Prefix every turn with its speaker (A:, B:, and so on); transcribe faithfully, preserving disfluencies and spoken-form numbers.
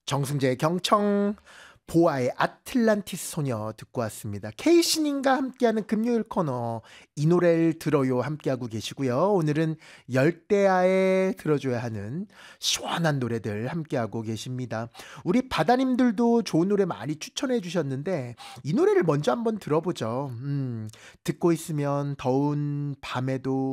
A: 정승재의 경청, 보아의 아틀란티스 소녀 듣고 왔습니다. 케이신님과 함께하는 금요일 코너 이 노래를 들어요 함께하고 계시고요. 오늘은 열대야에 들어줘야 하는 시원한 노래들 함께하고 계십니다. 우리 바다님들도 좋은 노래 많이 추천해 주셨는데 이 노래를 먼저 한번 들어보죠. 음, 듣고 있으면 더운 밤에도